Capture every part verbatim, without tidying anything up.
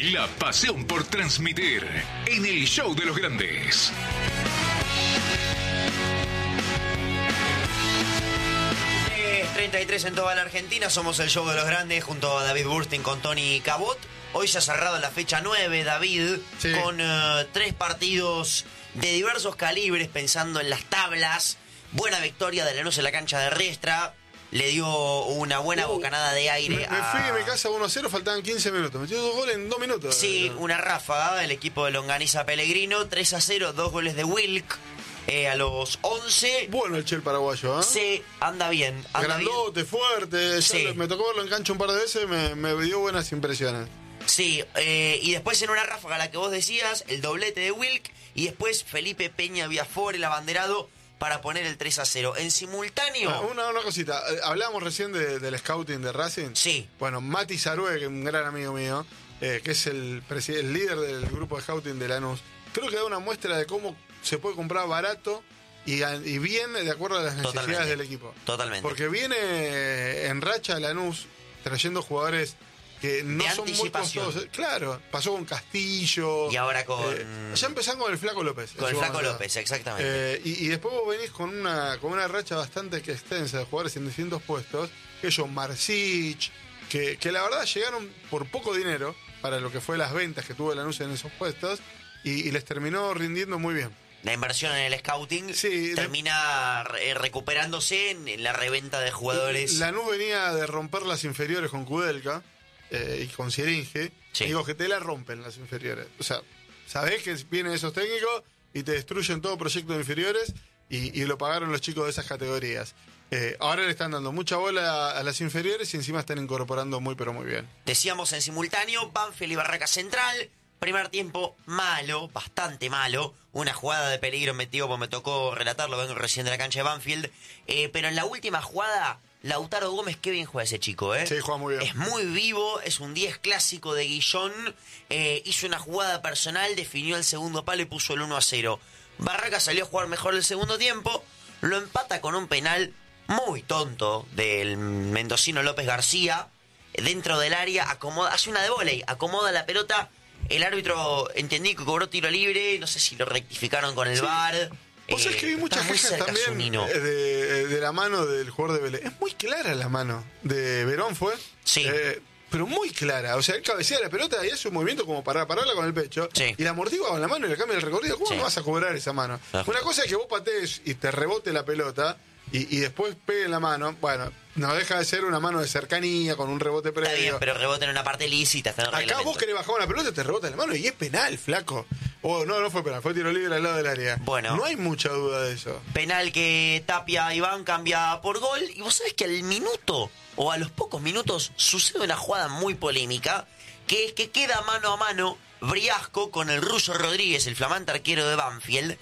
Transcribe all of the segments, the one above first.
La pasión por transmitir en el show de los grandes. treinta y tres en toda la Argentina, somos el show de los grandes junto a David Burstein con Tony Cabot. Hoy se ha cerrado la fecha nueve, David, sí. con uh, tres partidos de diversos calibres, pensando en las tablas. Buena victoria de Lanús en la cancha de Riestra, le dio una buena uh, bocanada de aire. Me, a... me fui de mi casa uno a cero, faltaban quince minutos. Metió dos goles en dos minutos. Sí, una ráfaga, el equipo de Longaniza Pellegrino, tres a cero, dos goles de Wilk. Eh, a los once. Bueno el Che paraguayo, ¿eh? Sí, anda bien. Anda Grandote, bien. fuerte. Sí. Me tocó verlo en cancha un par de veces, me, me dio buenas impresiones. Sí, eh, y después en una ráfaga, la que vos decías, el doblete de Wilk, y después Felipe Peña Viafor, el abanderado, para poner el tres a cero. En simultáneo... Ah, una, una cosita, hablábamos recién de, del scouting de Racing. Sí. Bueno, Mati Zarue, que es un gran amigo mío, eh, que es el, el líder del grupo de scouting de Lanús, creo que da una muestra de cómo se puede comprar barato y, y bien de acuerdo a las necesidades Totalmente. del equipo. Totalmente. Porque viene en racha Lanús trayendo jugadores que no de son muy costosos. Claro, pasó con Castillo. Y ahora con... Eh, ya empezaron con el Flaco López. Con el Flaco momento. López, exactamente. Eh, y, y después vos venís con una, con una racha bastante extensa de jugadores en distintos puestos. Ellos, Marcich, que, que la verdad llegaron por poco dinero para lo que fue las ventas que tuvo Lanús en esos puestos. Y, y les terminó rindiendo muy bien. La inversión en el scouting sí, termina re recuperándose en, en la reventa de jugadores. Lanús venía de romper las inferiores con Kudelka eh, y con Sieringe. Sí. Digo que te la rompen las inferiores. O sea, sabés que vienen esos técnicos y te destruyen todo proyecto de inferiores y, y lo pagaron los chicos de esas categorías. Eh, ahora le están dando mucha bola a, a las inferiores y encima están incorporando muy pero muy bien. Decíamos en simultáneo, Banfield y Barraca Central. Primer tiempo malo, bastante malo. Una jugada de peligro metido, como me tocó relatarlo, vengo recién de la cancha de Banfield. Eh, pero en la última jugada, Lautaro Gómez, qué bien juega ese chico, ¿eh? Sí, juega muy bien. Es muy vivo, es un diez clásico de Guillón. Eh, hizo una jugada personal, definió el segundo palo y puso el uno a cero. Barraca salió a jugar mejor el segundo tiempo. Lo empata con un penal muy tonto del mendocino López García. Dentro del área, acomoda, hace una de vóley, acomoda la pelota. El árbitro, entendí que cobró tiro libre, no sé si lo rectificaron con el sí. V A R. Vos sabés eh, que vi muchas quejas también de, de la mano del jugador de Vélez. Es muy clara la mano de Verón, ¿fue? Sí. Eh, pero muy clara. O sea, él cabecea la pelota y hace un movimiento como para pararla con el pecho. Sí. Y la amortigua con la mano y le cambia el recorrido. ¿Cómo sí. no vas a cobrar esa mano? Ajá. Una cosa es que vos patees y te rebote la pelota y, y después pegue en la mano. Bueno, no deja de ser una mano de cercanía con un rebote previo. Está bien, pero rebota en una parte lícita. Está en Acá reglamento. vos querés bajar una pelota y te rebota en la mano y es penal, flaco. Oh, no, no fue penal, fue tiro libre al lado del área. Bueno. No hay mucha duda de eso. Penal que Tapia Iván cambia por gol. Y vos sabés que al minuto, o a los pocos minutos, sucede una jugada muy polémica, que es que queda mano a mano Briasco con el ruso Rodríguez, el flamante arquero de Banfield.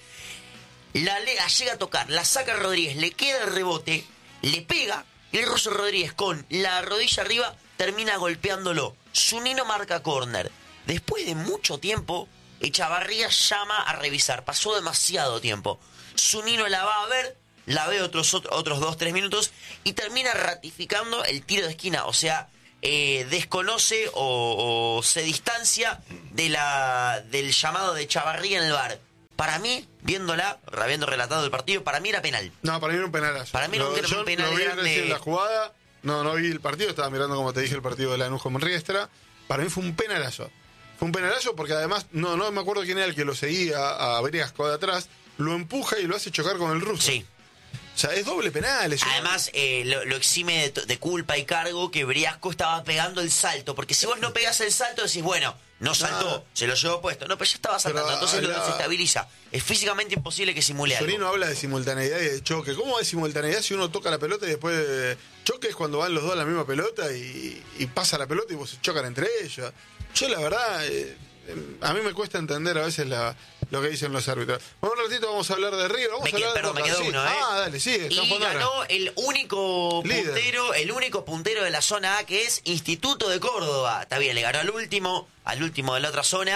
La, la llega a tocar, la saca Rodríguez, le queda el rebote, le pega, y el ruso Rodríguez con la rodilla arriba termina golpeándolo. Zunino marca córner. Después de mucho tiempo, Echavarría llama a revisar. Pasó demasiado tiempo. Zunino la va a ver, la ve otros, otros dos, tres minutos y termina ratificando el tiro de esquina. O sea, eh, desconoce o, o se distancia de la, del llamado de Echavarría en el V A R. Para mí, viéndola, habiendo relatado el partido, para mí era penal. No, para mí era un penalazo. Para mí no, era un penal no vi grande. recién la jugada, no, no vi el partido, estaba mirando, como te dije, el partido de Lanús con Riestra. Para mí fue un penalazo. Fue un penalazo porque además, no, no me acuerdo quién era el que lo seguía a Briasco de atrás, lo empuja y lo hace chocar con el ruso. Sí. O sea, es doble penal. Eso. Además, eh, lo, lo exime de, de culpa y cargo que Briasco estaba pegando el salto. Porque si vos no pegás el salto, decís, bueno, no saltó, no. se lo llevó puesto. No, pero ya estaba saltando, pero, entonces la... lo desestabiliza. Es físicamente imposible que simule algo. Solino habla de simultaneidad y de choque. ¿Cómo va de simultaneidad si uno toca la pelota y después de choque es cuando van los dos a la misma pelota y, y pasa la pelota y vos se chocan entre ellos? Yo, la verdad, eh, a mí me cuesta entender a veces la... lo que dicen los árbitros. Bueno, un ratito vamos a hablar de River. Vamos me a hablar perdón, de me quedó sí. uno, ¿eh? Ah, dale, sí. Y ganó ahora. el único Líder. puntero, el único puntero de la zona A, que es Instituto de Córdoba. Está bien, le ganó al último, al último de la otra zona.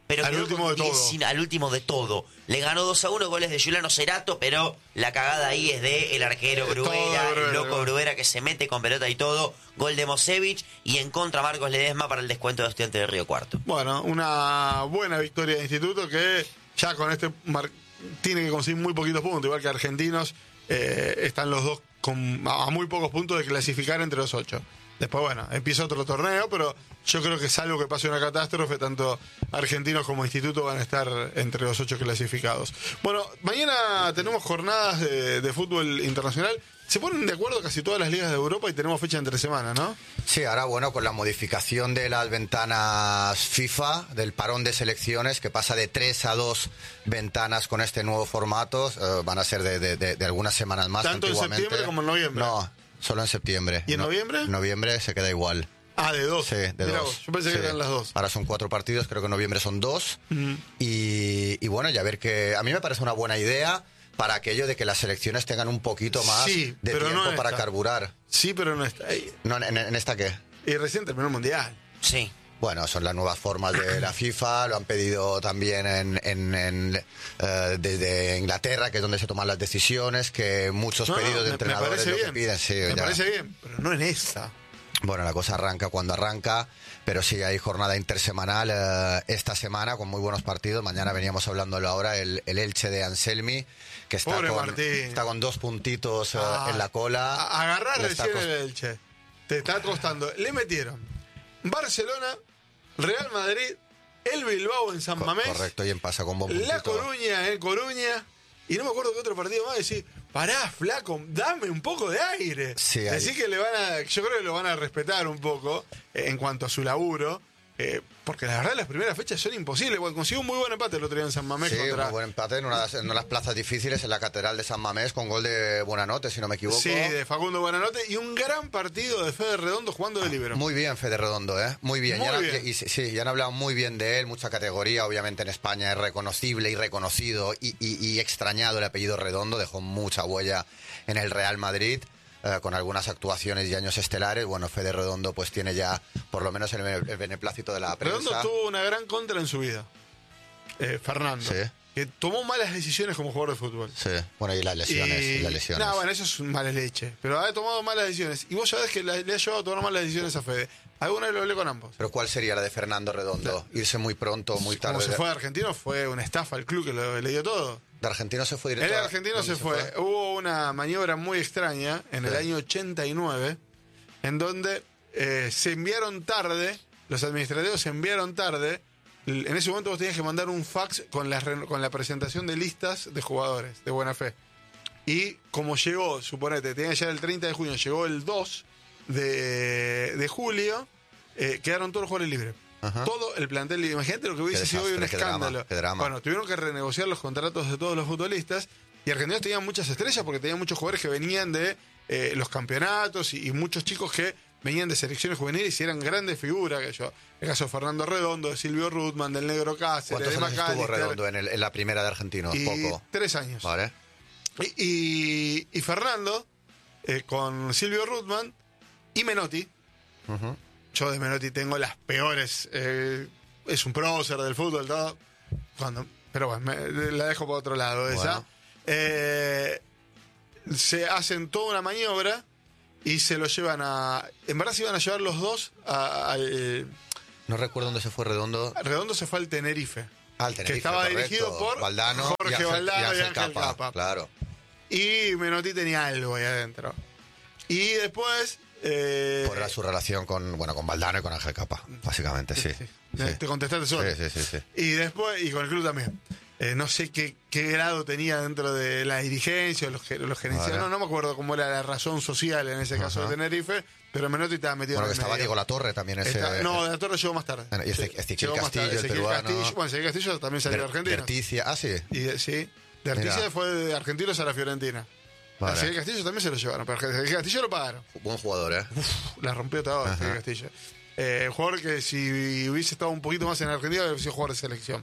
pero al quedó último con de todo. diez, al último de todo. Le ganó dos a uno, goles de Giuliano Cerato, pero la cagada ahí es de el arquero Bruera, el loco Bruera que se mete con pelota y todo. Gol de Mosevich y en contra Marcos Ledesma para el descuento de Estudiantes de Río Cuarto. Bueno, una buena victoria de Instituto que ya con este mar- tiene que conseguir muy poquitos puntos, igual que Argentinos. Eh, están los dos con, a muy pocos puntos de clasificar entre los ocho. Después, bueno, empieza otro torneo, pero yo creo que salvo que pase una catástrofe, tanto Argentinos como Instituto van a estar entre los ocho clasificados. Bueno, mañana tenemos jornadas de, de fútbol internacional. Se ponen de acuerdo casi todas las ligas de Europa y tenemos fecha entre semana, ¿no? Sí, ahora bueno, con la modificación de las ventanas FIFA, del parón de selecciones, que pasa de tres a dos ventanas con este nuevo formato, eh, van a ser de, de, de, de algunas semanas más. ¿Tanto en septiembre como en noviembre? No, solo en septiembre. ¿Y en no, noviembre? En noviembre se queda igual. Ah, de dos. Sí, de Mirá dos. vos, yo pensé sí. que eran las dos. Ahora son cuatro partidos, creo que en noviembre son dos. Mm. Y, y bueno, ya ver que a mí me parece una buena idea para aquello de que las selecciones tengan un poquito más sí, de pero tiempo no para esta. carburar. Sí, pero no está ahí. No, en, en esta qué. Y recién terminó el Mundial. Sí. Bueno, son las nuevas formas de la FIFA, lo han pedido también en, en, en uh, desde Inglaterra, que es donde se toman las decisiones, que muchos no, pedidos no, de me, entrenadores me lo bien. que piden. Sí, me ya. parece bien, pero no en esta. Bueno, la cosa arranca cuando arranca, pero sí hay jornada intersemanal uh, esta semana con muy buenos partidos. Mañana veníamos hablándolo ahora, el, el Elche de Anselmi, que está con, está con dos puntitos uh, ah, en la cola. A, agarrar recién el Elche. Te está costando. Le metieron Barcelona, Real Madrid, el Bilbao en San Mamés. Correcto, y en pasa con buen La Coruña en Coruña. Y no me acuerdo qué otro partido más. Decir, pará, flaco, dame un poco de aire. Sí, Decir que le van a, yo creo que lo van a respetar un poco eh, en cuanto a su laburo. Eh, porque la verdad las primeras fechas son imposibles. Bueno, consiguió un muy buen empate el otro día en San Mamés. Sí, contra... un buen empate en una, en una de las plazas difíciles, en la Catedral de San Mamés, con gol de Buenanote, si no me equivoco. Sí, de Facundo Buenanote. Y un gran partido de Fede Redondo jugando de líbero. Muy bien, Fede Redondo, ¿eh? Muy bien. Muy ya bien. Han, y, sí, ya han hablado muy bien de él, mucha categoría. Obviamente en España es reconocible y reconocido y, y, y extrañado el apellido Redondo. Dejó mucha huella en el Real Madrid. Eh, con algunas actuaciones y años estelares. Bueno, Fede Redondo pues tiene ya por lo menos el, el beneplácito de la prensa. Redondo tuvo una gran contra en su vida. Eh, Fernando. Sí. Que tomó malas decisiones como jugador de fútbol. Sí, bueno, y las lesiones. Y... Y las lesiones. No, bueno, eso es mala leche. Pero ha tomado malas decisiones. Y vos sabés que le, le ha llevado a tomar malas decisiones a Fede. Alguna vez lo hablé con ambos. ¿Pero cuál sería la de Fernando Redondo? No. Irse muy pronto, muy tarde. Como se fue de Argentino, fue una estafa al club que lo, le dio todo. ¿De Argentino se fue directo? El argentino se, se fue. fue. Hubo una maniobra muy extraña en sí. el año ochenta y nueve, en donde eh, se enviaron tarde, los administrativos se enviaron tarde. En ese momento vos tenías que mandar un fax con la, con la presentación de listas de jugadores de buena fe. Y como llegó, suponete, tenía ya el treinta de junio, llegó el dos de, de julio, eh, quedaron todos los jugadores libres. Ajá. Todo el plantel, imagínate lo que hubiese sido hoy un escándalo. Drama, qué drama. Bueno, tuvieron que renegociar los contratos de todos los futbolistas y Argentinos tenían muchas estrellas porque tenían muchos jugadores que venían de eh, los campeonatos y, y muchos chicos que venían de selecciones juveniles y eran grandes figuras. Que yo, el caso de Fernando Redondo, de Silvio Rutman, del Negro Cáceres, de Macalister. ¿Cuántos años estuvo Redondo en, el, en la primera de Argentinos? Y Poco. Tres años. Vale. Y, y, y Fernando, eh, con Silvio Rutman y Menotti. Uh-huh. Yo de Menotti tengo las peores... Eh, es un prócer del fútbol, todo. Cuando, pero bueno, me, la dejo por otro lado. Bueno. Esa. Eh, se hacen toda una maniobra y se lo llevan a... En verdad se iban a llevar los dos al... No recuerdo dónde se fue Redondo. Redondo se fue al Tenerife. Al Tenerife, que estaba correcto. dirigido por Valdano Jorge y Ángel, Valdano y Ángel, y Ángel Capa, Capa. Claro. Y Menotti tenía algo ahí adentro. Y después... Eh, por su relación con bueno con Valdano y con Ángel Capa, básicamente, sí. sí, sí. Te contestaste solo. Sí, sí, sí, sí. Y después, y con el club también. Eh, no sé qué, qué grado tenía dentro de la dirigencia, los, los gerenciados. Vale. No, no me acuerdo cómo era la razón social en ese caso. Ajá. De Tenerife, pero Menotti estaba metido bueno, en el que estaba medio. Diego Latorre también. Ese, Está, no, de la Torre llegó más tarde. Bueno, y Ezequiel sí, Castillo, el Ezequiel peruano. Castillo, bueno, Ezequiel Castillo también salió de Argentina. De Articia, ah, sí. Y, sí, de Articia Mira. Fue de Argentinos a la Fiorentina. Vale. Ezequiel Castillo también se lo llevaron, pero Ezequiel Castillo lo pagaron. Buen jugador, ¿eh? Uf, la rompió toda Ezequiel Castillo. Eh, un jugador que si hubiese estado un poquito más en Argentina hubiese sido jugador de selección.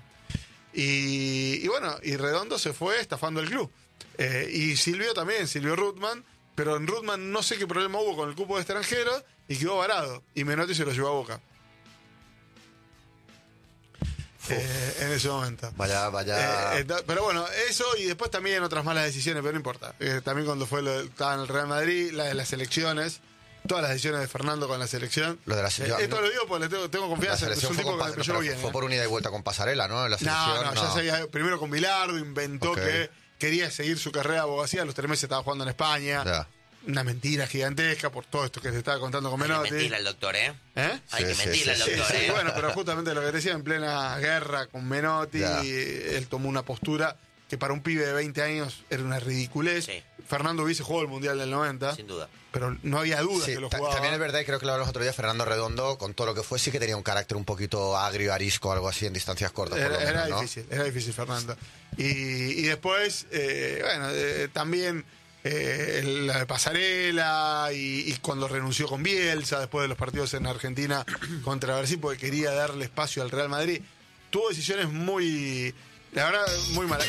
Y, y bueno, y Redondo se fue estafando el club. Eh, y Silvio también, Silvio Rutman, pero en Rutman no sé qué problema hubo con el cupo de extranjeros y quedó varado. Y Menotti se lo llevó a Boca. eh, en ese momento. Vaya, vaya. Eh, eh, pero bueno, eso y después también otras malas decisiones, pero no importa. Eh, también cuando fue lo, estaba en el Real Madrid, la de las elecciones, todas las decisiones de Fernando con la selección. Lo de la selección. Eh, esto lo digo porque le tengo, tengo confianza. Es un tipo que me llevo bien. Fue ¿eh? por unida y vuelta con Pasarela, ¿no? En la selección, no, no, no, ya sabía, primero con Bilardo, inventó okay. que quería seguir su carrera de abogacía, a los tres meses estaba jugando en España. Ya. Una mentira gigantesca por todo esto que se estaba contando con Menotti. Hay que mentirle al doctor, ¿eh? ¿Eh? Hay sí, que mentirle sí, al sí, doctor, sí, ¿eh? Sí, bueno, pero justamente lo que decía, en plena guerra con Menotti, ya. él tomó una postura que para un pibe de veinte años era una ridiculez. Sí. Fernando hubiese jugado el Mundial del noventa. Sin duda. Pero no había duda sí, que lo jugaba. También es verdad, y creo que lo hablamos otro día, Fernando Redondo, con todo lo que fue, sí que tenía un carácter un poquito agrio, arisco, algo así, en distancias cortas. Era, por lo menos, era ¿no? difícil, era difícil, Fernando. Y, y después, eh, bueno, eh, también eh, la de Pasarela y, y cuando renunció con Bielsa, después de los partidos en Argentina contra Brasil, porque quería darle espacio al Real Madrid. Tuvo decisiones muy, la verdad, muy malas.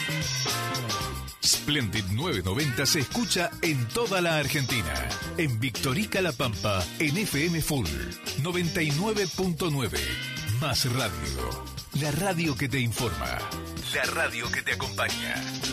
Splendid novecientos noventa se escucha en toda la Argentina. En Victorica La Pampa, en F M Full noventa y nueve punto nueve. Más radio. La radio que te informa. La radio que te acompaña.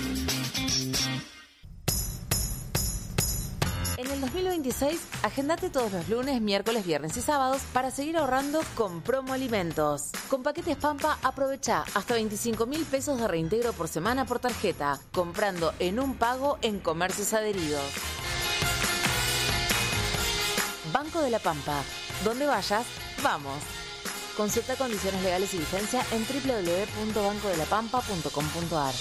En el dos mil veintiséis, agendate todos los lunes, miércoles, viernes y sábados para seguir ahorrando con Promo Alimentos. Con paquetes Pampa, aprovecha hasta veinticinco mil pesos de reintegro por semana por tarjeta, comprando en un pago en comercios adheridos. Banco de la Pampa. Donde vayas, vamos. Consulta condiciones legales y vigencia en doble u doble u doble u punto banco de la pampa punto com punto a r.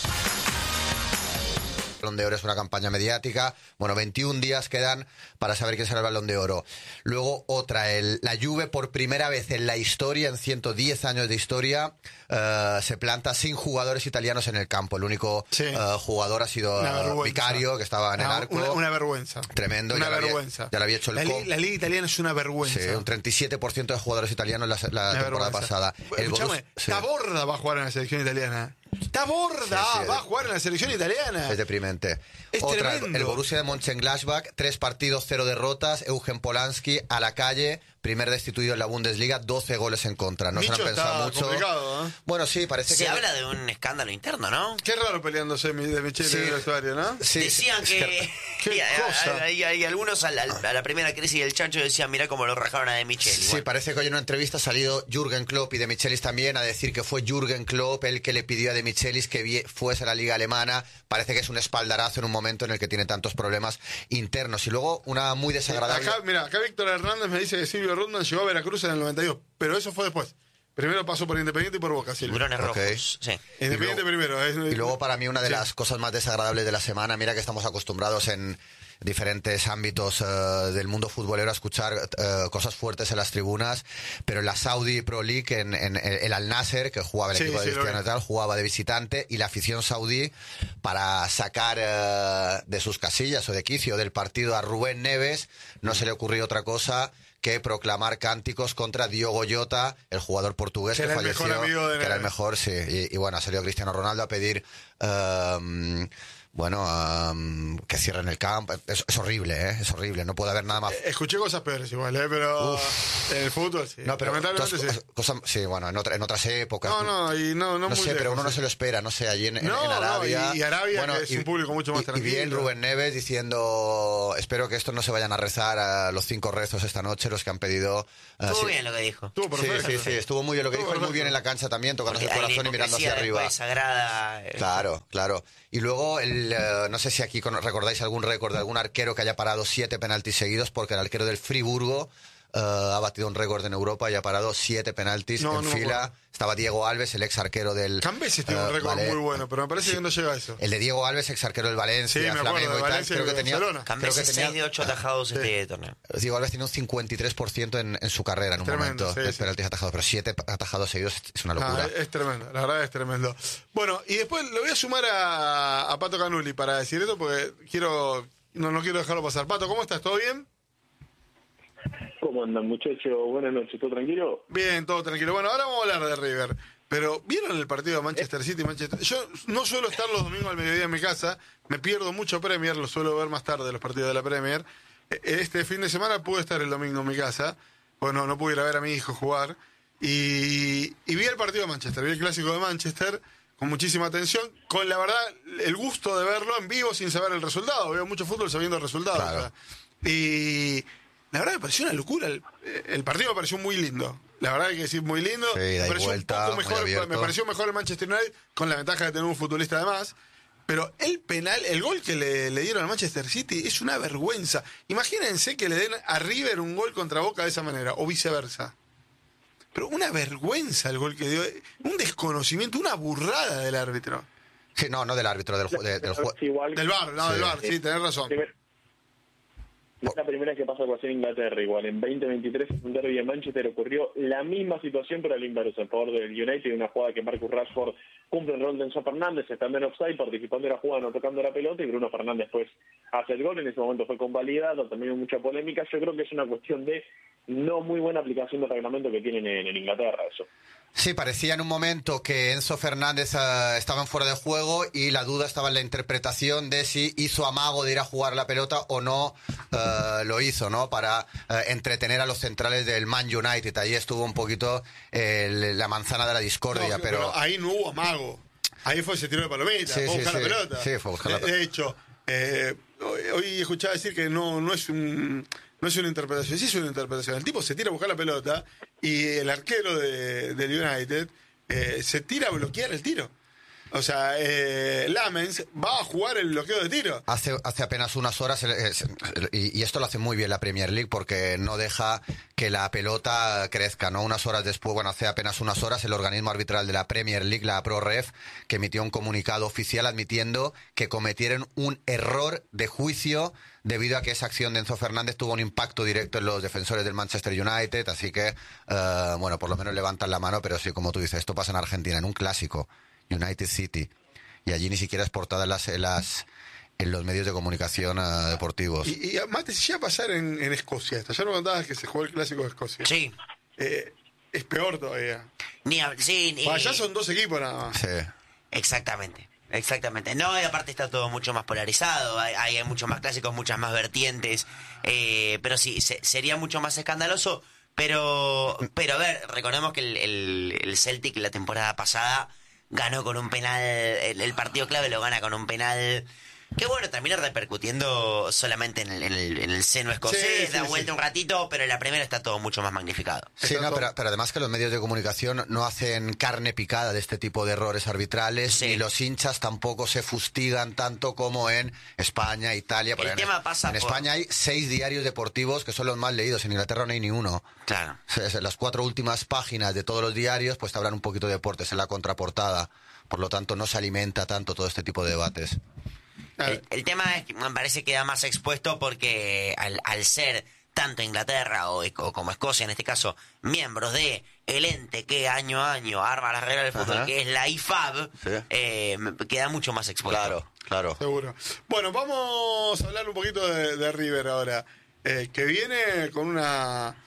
Balón de Oro es una campaña mediática. Bueno, veintiún días quedan para saber quién será el Balón de Oro. Luego otra, el, la Juve por primera vez en la historia, en ciento diez años de historia, uh, se planta sin jugadores italianos en el campo. El único sí. uh, jugador ha sido uh, Vicario, que estaba en el una, arco. Una, una vergüenza. Tremendo. Una ya vergüenza. Había, ya lo había hecho el la, com. li, la Liga Italiana es una vergüenza. Sí, un treinta y siete por ciento de jugadores italianos la, la temporada vergüenza. pasada. El Borus, sí. Taborda va a jugar en la selección italiana. Taborda sí, sí, va a jugar en la selección italiana. Es deprimente. Es Otra, tremendo. El Borussia de Mönchengladbach, tres partidos, cero derrotas. Eugen Polanski a la calle, primer destituido en la Bundesliga, doce goles en contra. No Micho se lo han pensado mucho. Complicado, ¿eh? Bueno, sí, parece se que... Se habla de un escándalo interno, ¿no? Qué raro peleándose de Michele sí. en el vestuario, ¿no? Sí, Decían que... Qué cosa. Hay, hay algunos a la, a la primera crisis del chancho decían, mirá cómo lo rajaron a De Michelis. Sí, bueno. parece que hoy en una entrevista ha salido Jürgen Klopp y De Michelis también a decir que fue Jürgen Klopp el que le pidió a De Michelis que fuese a la Liga Alemana. Parece que es un espaldarazo en un momento en el que tiene tantos problemas internos. Y luego una muy desagradable... Acá, mira, acá Víctor Hernández me dice que Silvio Rundman llegó a Veracruz en el noventa y dos, pero eso fue después. Primero pasó por Independiente y por Boca, Silvio. Tiburones okay. rojos, sí. Independiente y luego, primero. Es, y luego para mí una de sí. las cosas más desagradables de la semana, mira que estamos acostumbrados en diferentes ámbitos uh, del mundo futbolero a escuchar uh, cosas fuertes en las tribunas, pero en la Saudi Pro League, en, en, en el Al Nasser, que jugaba el sí, equipo sí, de Cristiano y tal, jugaba de visitante, y la afición saudí, para sacar uh, de sus casillas o de quicio del partido a Rubén Neves, no se le ocurrió otra cosa que proclamar cánticos contra Diogo Jota, el jugador portugués que, que falleció, que era el mejor, sí, y, y bueno, ha salido Cristiano Ronaldo a pedir um, bueno, um, que cierren el campo. Es, es horrible, ¿eh? Es horrible, no puede haber nada más. Escuché cosas peores igual, ¿eh? Pero Uf. en el fútbol sí. No, pero lamentablemente cosas, sí. Cosas, sí, bueno, en, otra, en otras épocas. No, no, y no, no, no muy sé, lejos, pero uno sí. no se lo espera, no sé, allí en, en, no, en Arabia. No, y, y Arabia, bueno, que es y, un público mucho más y, tranquilo. Y bien Rubén Neves diciendo, espero que estos no se vayan a rezar a los cinco rezos esta noche, los que han pedido... Uh, estuvo sí. bien lo que dijo. Estuvo perfecto. Sí, sí, sí, estuvo muy bien lo que estuvo dijo, y muy bien en la cancha también, tocándose el corazón y mirando hacia arriba. Sagrada. Claro, claro. Y luego, el, uh, no sé si aquí recordáis algún récord de algún arquero que haya parado siete penaltis seguidos, porque el arquero del Friburgo uh, ha batido un récord en Europa y ha parado siete penaltis no, en no fila. Estaba Diego Alves, el ex arquero del... Cambeses tiene uh, un récord vale, muy bueno, pero me parece sí, que no llega a eso. El de Diego Alves, ex arquero del Valencia, sí, me Flamengo acuerdo, de y tal. Valencia Creo y que tenía... Cambeses seis de ocho atajados sí. este torneo. Diego Alves tiene un cincuenta y tres por ciento en, en su carrera en un tremendo, momento sí, de sí. penaltis atajados, pero siete atajados seguidos es una locura. No, es tremendo, la verdad es tremendo. Bueno, y después le voy a sumar a, a Pato Canuli para decir esto, porque quiero no, no quiero dejarlo pasar. Pato, ¿cómo estás? ¿Todo bien? ¿Cómo andan, muchachos? Buenas noches, ¿todo tranquilo? Bien, todo tranquilo. Bueno, ahora vamos a hablar de River. Pero, ¿vieron el partido de Manchester City y Manchester? Yo no suelo estar los domingos al mediodía en mi casa, me pierdo mucho Premier, lo suelo ver más tarde los partidos de la Premier. Este fin de semana pude estar el domingo en mi casa, bueno, no pude ir a ver a mi hijo jugar, y, y vi el partido de Manchester, vi el clásico de Manchester con muchísima atención, con la verdad el gusto de verlo en vivo sin saber el resultado. Veo mucho fútbol sabiendo el resultado. Claro. O sea, y la verdad me pareció una locura. El, el partido me pareció muy lindo. La verdad hay que decir muy lindo. Sí, me pareció vuelta, un poco mejor, me pareció mejor el Manchester United, con la ventaja de tener un futbolista de más. Pero el penal, el gol que le, le dieron al Manchester City es una vergüenza. Imagínense que le den a River un gol contra Boca de esa manera, o viceversa. Pero una vergüenza el gol que dio, un desconocimiento, una burrada del árbitro. Sí, no, no del árbitro, del, de, del juego. Del V A R, no, sí. del V A R, sí, tenés razón. Es la primera vez que pasa algo así en Inglaterra, igual. En veinte veintitrés, en un derbi en Manchester ocurrió la misma situación, pero al inverso, en favor del United, una jugada que Marcus Rashford cumple el rol de Enzo Fernández, estando en offside, participando en la jugada, no tocando la pelota, y Bruno Fernández pues hace el gol. En ese momento fue convalidado, también hubo mucha polémica. Yo creo que es una cuestión de no muy buena aplicación del reglamento que tienen en, en Inglaterra, eso. Sí, parecía en un momento que Enzo Fernández uh, estaba en fuera de juego y la duda estaba en la interpretación de si hizo amago de ir a jugar la pelota o no uh, lo hizo, ¿no? Para uh, entretener a los centrales del Man United. Ahí estuvo un poquito eh, la manzana de la discordia, No, pero... pero ahí no hubo amago. Ahí fue ese tiro de palomita, Sí, fue a sí, buscar sí. la pelota. Sí, fue a buscar la de, pelota. de hecho, eh, hoy, hoy escuchaba decir que no, no es un... No es una interpretación, sí es una interpretación. El tipo se tira a buscar la pelota y el arquero de, del United eh, se tira a bloquear el tiro. O sea, eh, Lamens va a jugar el bloqueo de tiro. Hace, hace apenas unas horas, eh, y, y esto lo hace muy bien la Premier League porque no deja que la pelota crezca, ¿no? Unas horas después, bueno, hace apenas unas horas, el organismo arbitral de la Premier League, la ProRef, que emitió un comunicado oficial admitiendo que cometieron un error de juicio debido a que esa acción de Enzo Fernández tuvo un impacto directo en los defensores del Manchester United, así que, uh, bueno, por lo menos levantan la mano, pero sí, como tú dices, esto pasa en Argentina, en un clásico, United City, y allí ni siquiera es portada en, las, en, las, en los medios de comunicación uh, deportivos. Y, y Mate, si ya pasar en, en Escocia, esto, ya no contabas que se jugó el clásico de Escocia. Sí. Eh, es peor todavía. Ni, a- sí, ni... Allá son dos equipos nada más. Sí. Exactamente, exactamente. No, y aparte está todo mucho más polarizado, hay, hay muchos más clásicos, muchas más vertientes, eh, pero sí, se, sería mucho más escandaloso, pero, pero a ver, recordemos que el, el, el Celtic la temporada pasada ganó con un penal, el, el partido clave lo gana con un penal... Que bueno, termina repercutiendo solamente en el, en el, en el seno escocés, Sí, sí, da sí. vuelta un ratito, pero en la primera está todo mucho más magnificado. Sí, no, pero, pero además que los medios de comunicación no hacen carne picada de este tipo de errores arbitrales, Sí. y los hinchas tampoco se fustigan tanto como en España, Italia. Porque El en, tema pasa en por- España hay seis diarios deportivos que son los más leídos, en Inglaterra no hay ni uno. Claro. O sea, las cuatro últimas páginas de todos los diarios pues te hablan un poquito de deportes en la contraportada, por lo tanto no se alimenta tanto todo este tipo de debates. El, el tema es que me parece que queda más expuesto porque al, al ser tanto Inglaterra o, o como Escocia en este caso miembros de el ente que año a año arma las reglas del fútbol, Ajá. que es la I F A B, Sí. eh, me- queda mucho más expuesto. Claro, claro. Seguro. Bueno, vamos a hablar un poquito de, de River ahora, eh, que viene con una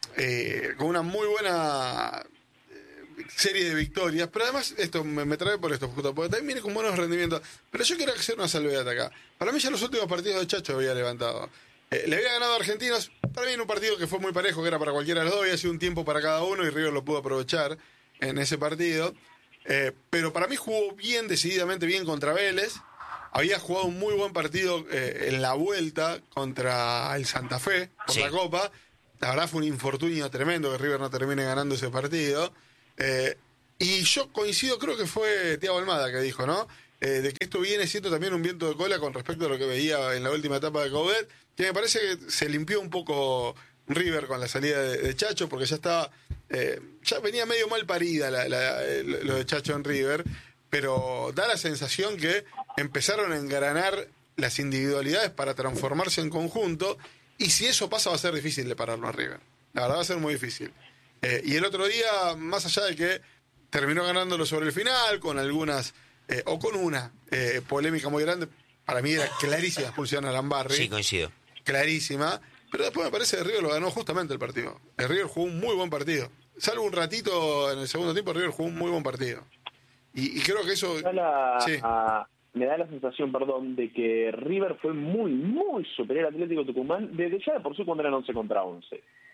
eh, con una muy buena eh, serie de victorias, pero además esto me, me trae por esto, justo, porque también viene con buenos rendimientos. Pero yo quiero hacer una salvedad acá. Para mí ya los últimos partidos de Chacho había levantado. Eh, le había ganado a Argentinos, para mí en un partido que fue muy parejo, que era para cualquiera de los dos, había sido un tiempo para cada uno y River lo pudo aprovechar en ese partido. Eh, pero para mí jugó bien, decididamente bien contra Vélez. Había jugado un muy buen partido eh, en la vuelta contra el Santa Fe por Sí. la Copa. La verdad fue un infortunio tremendo que River no termine ganando ese partido. Eh, y yo coincido, creo que fue Thiago Almada que dijo, ¿no? Eh, de que esto viene siendo también un viento de cola con respecto a lo que veía en la última etapa de Coudet, que me parece que se limpió un poco River con la salida de, de Chacho, porque ya estaba, eh, ya venía medio mal parida la, la, el- lo de Chacho en River, pero da la sensación que empezaron a engranar las individualidades para transformarse en conjunto, y si eso pasa va a ser difícil de pararlo a River. La verdad va a ser muy difícil. Eh, y el otro día, más allá de que terminó ganándolo sobre el final, con algunas, eh, o con una eh, polémica muy grande, para mí era clarísima expulsión a Lambarri. Sí, coincido. Clarísima. Pero después me parece que River lo ganó justamente el partido. El River jugó un muy buen partido. Salvo un ratito en el segundo tiempo, River jugó un muy buen partido. Y, y creo que eso... Me da la, Sí. a- me da la sensación, perdón, de que River fue muy, muy superior al Atlético Tucumán desde ya de por sí cuando eran once contra once.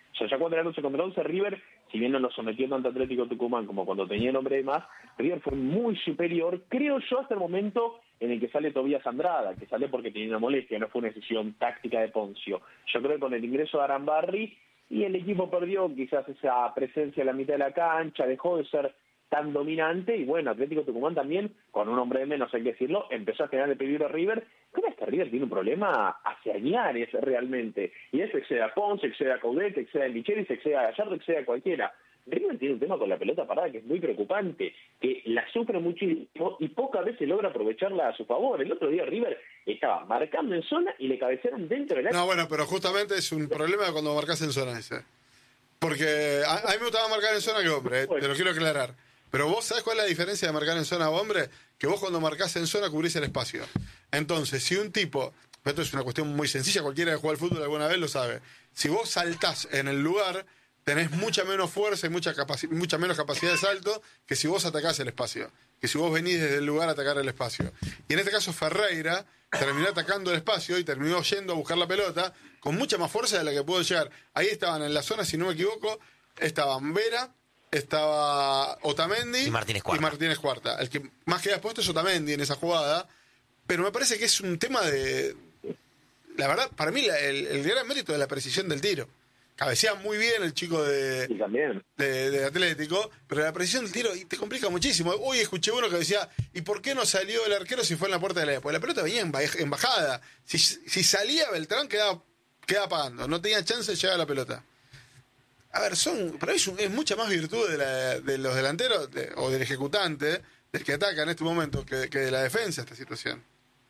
O sea, ya cuando era once contra once, River, si bien no lo sometió tanto Atlético Tucumán como cuando tenía el hombre de más, River fue muy superior, creo yo, hasta el momento en el que sale Tobías Andrada, que sale porque tenía una molestia, no fue una decisión táctica de Poncio. Yo creo que con el ingreso de Arambarri y el equipo perdió quizás esa presencia en la mitad de la cancha, dejó de ser tan dominante, y bueno, Atlético Tucumán también, con un hombre de menos, hay que decirlo, empezó a generar el peligro a River. Creo que River tiene un problema hace añares realmente, y eso excede a Ponce, excede a Coudet, excede a Michelis, excede a Gallardo, excede a cualquiera. River tiene un tema con la pelota parada que es muy preocupante, que la sufre muchísimo y pocas veces logra aprovecharla a su favor. El otro día River estaba marcando en zona y le cabecearon dentro del área. No, bueno, pero justamente es un problema cuando marcas en zona ese. Porque a, a mí me gustaba marcar en zona que hombre, eh, te lo quiero aclarar. Pero vos, ¿sabés cuál es la diferencia de marcar en zona o hombre? Que vos cuando marcás en zona cubrís el espacio. Entonces, si un tipo, esto es una cuestión muy sencilla, cualquiera que juega al fútbol alguna vez lo sabe. Si vos saltás en el lugar, tenés mucha menos fuerza y mucha, capaci- mucha menos capacidad de salto que si vos atacás el espacio. Que si vos venís desde el lugar a atacar el espacio. Y en este caso Ferreira terminó atacando el espacio y terminó yendo a buscar la pelota con mucha más fuerza de la que pudo llegar. Ahí estaban en la zona, si no me equivoco, estaban Vera, estaba Otamendi y Martínez Cuarta. Y Martínez Cuarta. El que más queda expuesto es Otamendi en esa jugada, pero me parece que es un tema de... La verdad, para mí la, el, el gran mérito de la precisión del tiro. Cabecea muy bien el chico de, Y también. de, de Atlético, pero la precisión del tiro y te complica muchísimo. Hoy escuché uno que decía, ¿y por qué no salió el arquero si fue en la puerta de la... Porque la pelota venía en, baj- en bajada. Si, si salía Beltrán quedaba, quedaba pagando, no tenía chance de llegar a la pelota. A ver, son para mí es, un, es mucha más virtud de, la, de los delanteros de, o del ejecutante, del que ataca en este momento, que, que de la defensa esta situación.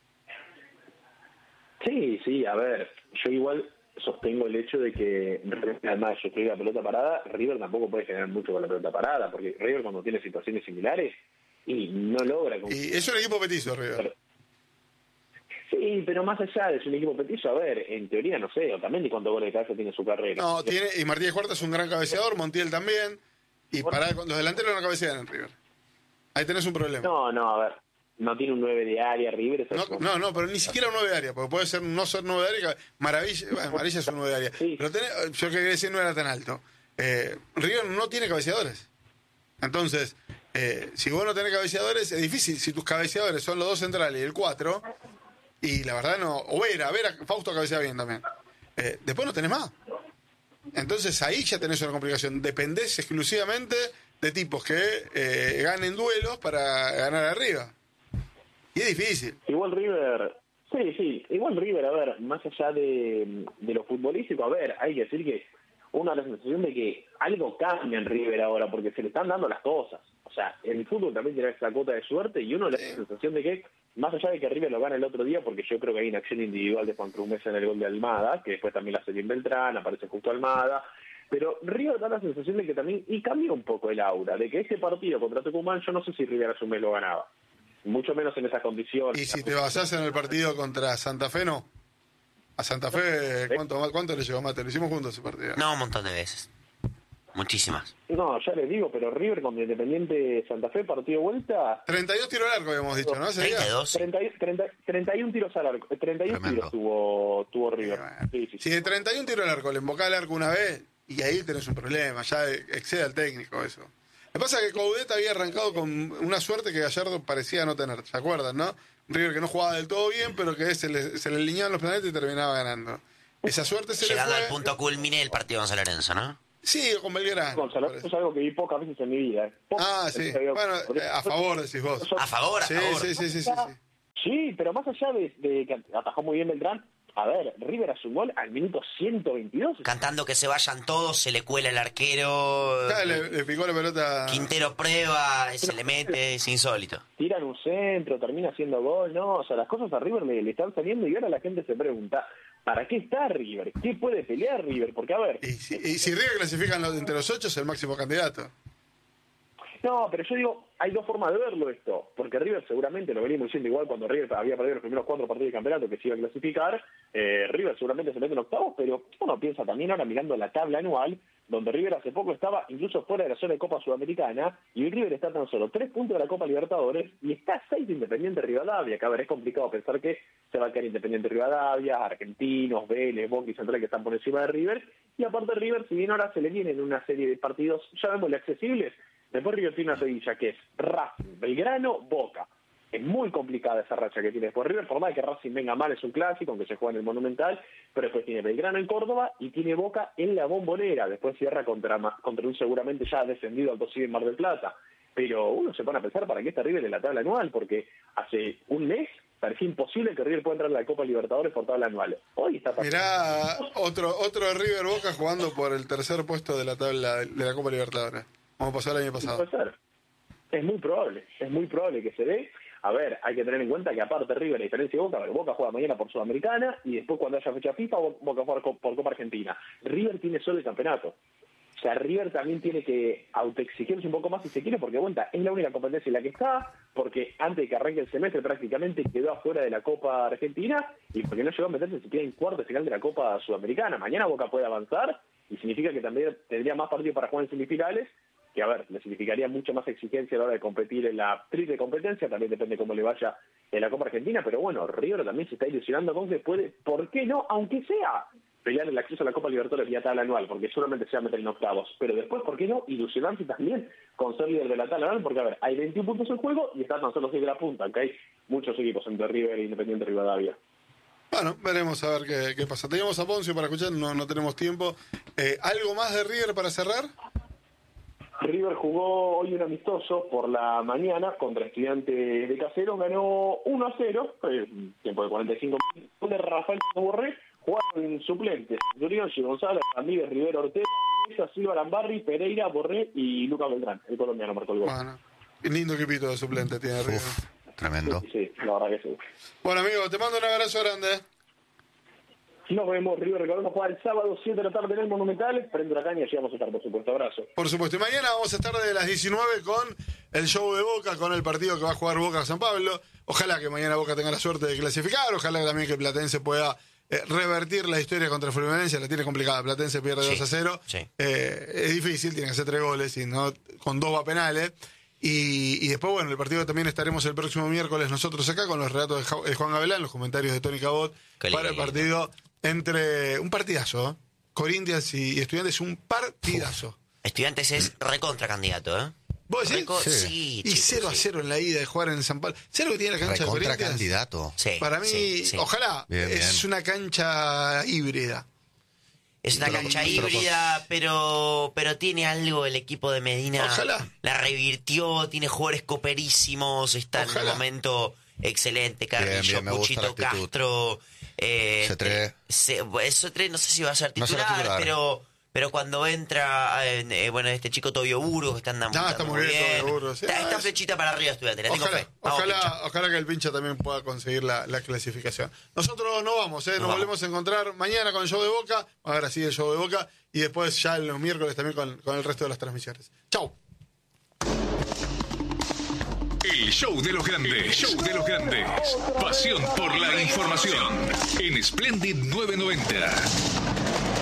Sí, sí, a ver, yo igual sostengo el hecho de que, además, yo estoy la pelota parada, River tampoco puede generar mucho con la pelota parada, porque River cuando tiene situaciones similares y no logra... Y es un equipo petizo, River. Sí, pero más allá de ser un equipo petizo, a ver, en teoría, no sé, Otamendi cuántos goles de cabeza tiene en su carrera. No, tiene, y Martínez Cuarta es un gran cabeceador, Montiel también, y para los delanteros no cabecean en River. Ahí tenés un problema. No, no, a ver, no tiene un nueve de área, River es No, eso. no, no, pero ni siquiera un nueve de área, porque puede ser no ser nueve de área. Maravilla, bueno, Maravilla es un nueve de área. Sí. Pero tenés, yo que quería decir no era tan alto. Eh, River no tiene cabeceadores. Entonces, eh, si vos no tenés cabeceadores, es difícil. Si tus cabeceadores son los dos centrales y el cuatro, y la verdad no. O Vera, Vera, Fausto cabecea bien también. Eh, después no tenés más. Entonces ahí ya tenés una complicación. Dependés exclusivamente de tipos que eh, ganen duelos para ganar arriba. Y es difícil. Igual River, sí, sí, igual River, a ver, más allá de, de lo futbolístico, a ver, hay que decir que uno da la sensación de que algo cambia en River ahora, porque se le están dando las cosas. O sea, el fútbol también tiene esa cuota de suerte y uno da la sensación de que, más allá de que River lo gana el otro día, porque yo creo que hay una acción individual de Juan Cruz Mesa en el gol de Almada, que después también la hace bien Beltrán, aparece justo Almada, pero River da la sensación de que también, y cambia un poco el aura, de que ese partido contra Tucumán, yo no sé si River hace un mes lo ganaba. Mucho menos en esas condiciones. Y si te basás en el partido contra Santa Fe, no. A Santa Fe, ¿cuánto, cuánto le llevó Mate? Lo hicimos juntos ese partido. No, un montón de veces. Muchísimas. No, ya les digo, pero River con Independiente Santa Fe, partido vuelta... treinta y dos tiros al arco habíamos dicho, ¿no? Ese día. treinta y dos. treinta, treinta, treinta y uno tiros al arco. treinta y uno Tremendo. tiros tuvo, tuvo River. Bueno. Sí, sí, Si sí. de treinta y un tiros al arco le embocás al arco una vez, y ahí tenés un problema, ya excede al técnico eso. Me pasa que Coudet había arrancado con una suerte que Gallardo parecía no tener, ¿se acuerdan, no? Un River que no jugaba del todo bien, pero que se le, se le alineaban los planetas y terminaba ganando. Esa suerte se Llegando le fue. al punto culmine del partido con San Lorenzo, ¿no? Sí, con Belgrano. Gonzalo, eso es algo que vi pocas veces en mi vida. ¿eh? Pocas Ah, veces sí. había- Bueno, eh, a favor decís vos. A favor, a Sí, favor. sí, sí, sí, sí, sí. Sí, pero más allá de, de que atajó muy bien Beltrán, a ver, River hace un gol al minuto ciento veintidós. Cantando que se vayan todos, se le cuela el arquero. Ya le, le picó la pelota. Quintero prueba, se le mete, es insólito. Tiran un centro, termina haciendo gol, no, o sea, las cosas a River le, le están saliendo y ahora la gente se pregunta, ¿para qué está River? ¿Qué puede pelear River? Porque, a ver... Y si, y si River clasifica en los- entre los ocho, es el máximo candidato. No, pero yo digo, hay dos formas de verlo esto, porque River seguramente, lo venimos diciendo igual cuando River había perdido los primeros cuatro partidos de campeonato que se iba a clasificar, eh, River seguramente se mete en octavos, pero uno piensa también ahora mirando la tabla anual, donde River hace poco estaba incluso fuera de la zona de Copa Sudamericana, y River está tan solo tres puntos de la Copa Libertadores, y está a seis de Independiente Rivadavia, que a ver, es complicado pensar que se va a caer Independiente Rivadavia, Argentinos, Vélez, Boca y Central que están por encima de River, y aparte River, si bien ahora se le vienen una serie de partidos, llamémosle accesibles, después River tiene una seguilla que es Racing, Belgrano, Boca. Es muy complicada esa racha que tiene después River, por más que Racing venga mal, es un clásico, aunque se juega en el Monumental, pero después tiene Belgrano en Córdoba y tiene Boca en la Bombonera, después cierra contra, contra un seguramente ya descendido al Cid en Mar del Plata. Pero uno se pone a pensar para qué está River en la tabla anual, porque hace un mes parecía imposible que River pueda entrar en la Copa Libertadores por tabla anual. Hoy está pasando. Mirá, otro, otro River Boca jugando por el tercer puesto de la tabla de la Copa Libertadores. Como pasó el año pasado. Puede ser. Es muy probable, es muy probable que se dé. A ver, hay que tener en cuenta que aparte River, a diferencia de Boca, a ver, Boca juega mañana por Sudamericana y después cuando haya fecha FIFA, Boca juega por Copa Argentina. River tiene solo el campeonato. O sea, River también tiene que autoexigirse un poco más si se quiere, porque cuenta, es la única competencia en la que está, porque antes de que arranque el semestre prácticamente quedó afuera de la Copa Argentina y porque no llegó a meterse siquiera en cuarto de final de la Copa Sudamericana. Mañana Boca puede avanzar y significa que también tendría más partidos para jugar en semifinales, que a ver, le significaría mucho más exigencia a la hora de competir en la triple competencia, también depende cómo le vaya en la Copa Argentina, pero bueno, River también se está ilusionando con que puede, ¿por qué no? Aunque sea pelear el acceso a la Copa Libertadores vía tabla anual, porque solamente se va a meter en octavos, pero después, ¿por qué no? Ilusionarse también con ser líder de la tabla anual, porque a ver, hay veintiún puntos en juego y están tan solo seis de la punta, aunque hay muchos equipos entre River e Independiente Rivadavia. Bueno, veremos a ver qué, qué pasa. Teníamos a Poncio para escuchar, no, no tenemos tiempo. Eh, ¿Algo más de River para cerrar? River jugó hoy un amistoso por la mañana contra Estudiantes de Caseros, ganó uno a cero, eh, tiempo de cuarenta y cinco minutos, de Rafael Borré, jugaron suplentes, Giorgio González, Ramírez, Rivero, Ortega, Mesa, Silva, Lambarri, Pereira, Borré y Lucas Beltrán, el colombiano marcó el gol. Bueno, lindo equipito de suplentes tiene River. Uf, tremendo. Sí, sí, la verdad que sí. Bueno, amigo, te mando un abrazo grande. Nos vemos, River, recordemos jugar el sábado siete de la tarde en el Monumental, prendo la caña y allí vamos a estar, por supuesto, abrazo. Por supuesto, y mañana vamos a estar de las diecinueve con el show de Boca, con el partido que va a jugar Boca a San Pablo. Ojalá que mañana Boca tenga la suerte de clasificar, ojalá también que Platense pueda eh, revertir la historia contra Fluminense, la tiene complicada, Platense pierde sí, dos a cero, sí. eh, es difícil, tiene que hacer tres goles, y no con dos va penales. Y, y después, bueno, el partido también estaremos el próximo miércoles nosotros acá con los relatos de Juan Gavilán, los comentarios de Tony Cabot para el partido entre un partidazo, ¿eh? Corinthians y Estudiantes, un partidazo. Estudiantes es recontra candidato, ¿eh? ¿Vos decís? Reco- Sí. sí, Y chico, cero a sí. cero en la ida de jugar en San Pablo. ¿Sabes lo que tiene la cancha de Recontra Corinthians? candidato. Sí, Para mí, sí, sí. ojalá, Bien, es bien. una cancha híbrida. Es una Te lo- cancha te lo híbrida, pero pero tiene algo el equipo de Medina. Ojalá. La revirtió, tiene jugadores coperísimos, está en Ojalá. un momento excelente. Carrillo, bien, me gusta Puchito la actitud. Castro. Eh, Cetré. se- Cetré no sé si va a ser No titular, será titular. pero pero cuando entra, eh, eh, bueno, este chico Tobio Burgos, que está andando Ah, está muy bien, Tobio Burgos, sí. Está, Ah, está es- flechita para arriba, Estudiantes, le tengo Ojalá, fe. Vamos, pincha. ojalá, ojalá que el pincha también pueda conseguir la, la clasificación. Nosotros no vamos, ¿eh? nos vamos. volvemos a encontrar mañana con el show de Boca, ahora sí el show de Boca, y después ya los miércoles también con, con el resto de las transmisiones. Chau. El show de los grandes. Show de los grandes. Pasión por la información. En Splendid nueve noventa.